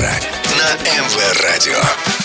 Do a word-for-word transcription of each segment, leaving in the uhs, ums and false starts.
утро на эм вэ Радио.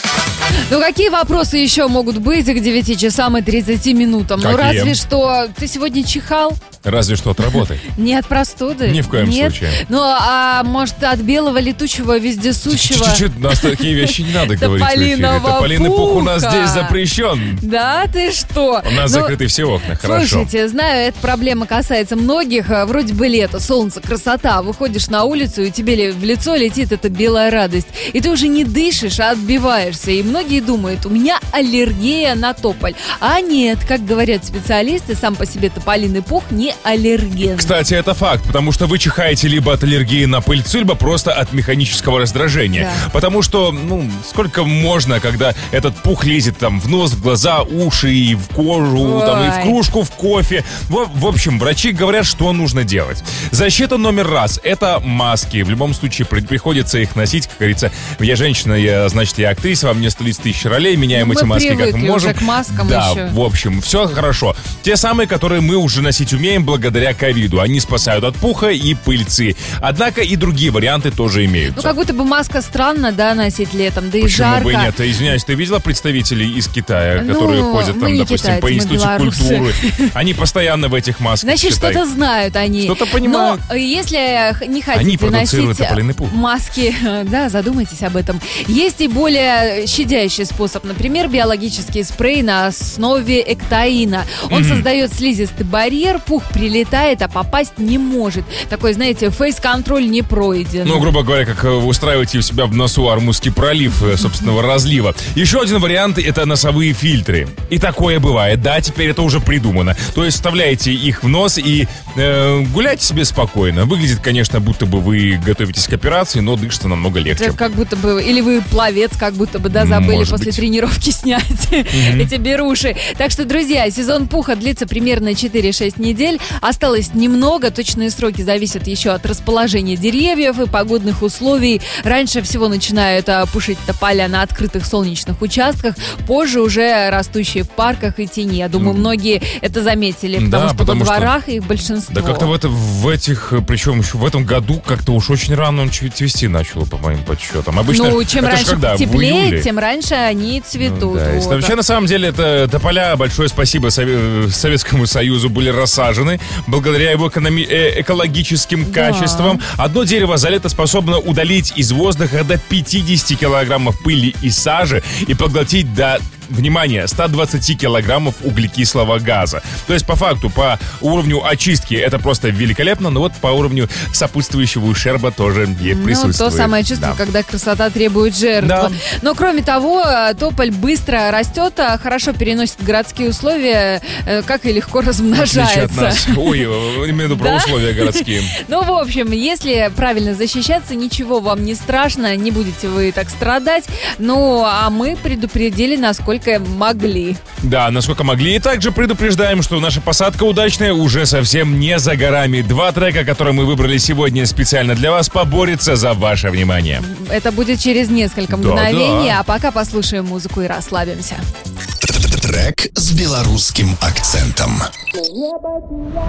Ну, какие вопросы еще могут быть к девяти часам и тридцати минутам? Какие? Ну, разве что... Ты сегодня чихал? Разве что от работы. Не от простуды? Ни в коем Нет? случае. Ну, а может, от белого летучего вездесущего? Чуть-чуть, у нас такие вещи не надо говорить в эфире. Тополиного Тополиный пух у нас пуха. здесь запрещен. Да, ты что? У нас Ну, закрыты все окна, хорошо. Слушайте, знаю, эта проблема касается многих. А, Вроде бы лето, солнце, красота. Выходишь на улицу, и тебе ли- в лицо летит эта белая радость. И ты уже не дышишь, а отбиваешься. И многие думают, у меня аллергия на тополь. А нет, как говорят специалисты, сам по себе тополиный пух не аллерген. Кстати, это факт, потому что вы чихаете либо от аллергии на пыльцу, либо просто от механического раздражения. Да. Потому что, ну, сколько можно, когда этот пух лезет там в нос, в глаза, уши, и в кожу, там, и в Ой. кружку, в кофе. В, в общем, врачи говорят, что нужно делать. Защита номер раз – это маски. В любом случае при- приходится их носить, как говорится. Я женщина, я, значит, я актриса, во мне сто тридцать тысяч ролей, меняем Ну, эти мы маски как привыкли можем. уже к маскам да, еще. в общем, все хорошо. Те самые, которые мы уже носить умеем благодаря ковиду. Они спасают от пуха и пыльцы. Однако и другие варианты тоже имеются. Ну, как будто бы маска странно, да, носить летом, да и Почему жарко. бы и нет? Извиняюсь, ты видела представителей из Китая, Ну, которые ходят мы там, не допустим, китайцы, по мы институту белорусы. культуры? Они постоянно в этих масках. Значит, считай. что-то знают они. Что-то понимают. Но если х- не хотите Они продуцируют носить тополиный пух. маски, да, задумайтесь об этом. Есть и более щадящий способ. Например, биологический спрей на основе эктаина. Он создает слизистый барьер, пух прилетает, а попасть не может. Такой, знаете, фейс-контроль не пройден. Ну, грубо говоря, как э, вы устраиваете у себя в носу Армузский пролив э, собственного разлива. Еще один вариант — это носовые фильтры. И такое бывает. Да, теперь это уже придумано. То есть вставляете их в нос и э, гуляйте себе спокойно. Выглядит, конечно, будто бы вы готовитесь к операции, но дышится намного легче. Это как будто бы, или вы пловец, как будто бы, да, забыли Может после быть. тренировки снять эти беруши. Так что, друзья, сезон пуха длится примерно четыре-шесть недель. Осталось немного, точные сроки зависят еще от расположения деревьев и погодных условий. Раньше всего начинают а, пушить тополя на открытых солнечных участках, позже уже растущие в парках и тени. Я думаю, многие это заметили, потому Да, что потому во что- дворах их большинство. Да как-то в, это, в этих, э, причем еще в этом году как-то уж очень рано он чуть цвести начал, по моим подсчетам. Обычно, Ну, чем это ж раньше когда? В теплее, июле? тем раньше они Ну цветут. да, если Вот. вообще, на самом деле, это тополя, большое спасибо Сове- Советскому Союзу, были рассажены благодаря его экономи- э, экологическим Да. качествам. Одно дерево за лето способно удалить из воздуха до пятидесяти килограммов пыли и сажи и поглотить до, внимание, ста двадцати килограммов углекислого газа. То есть, по факту, по уровню очистки это просто великолепно, но вот по уровню сопутствующего ущерба тоже и присутствует. Ну, то самое чувство, Да. когда красота требует жертв. Да. Но, кроме того, тополь быстро растет, а хорошо переносит городские условия, э, как и легко В отличие от размножается. нас. Ой, имею в виду про Да? условия городские. Ну, в общем, если правильно защищаться, ничего вам не страшно, не будете вы так страдать. Ну, а мы предупредили, насколько могли. Да, насколько могли. И также предупреждаем, что наша посадка удачная уже совсем не за горами. Два трека, которые мы выбрали сегодня специально для вас, поборются за ваше внимание. Это будет через несколько Да, мгновений, да. а пока послушаем музыку и расслабимся. Трек с белорусским акцентом.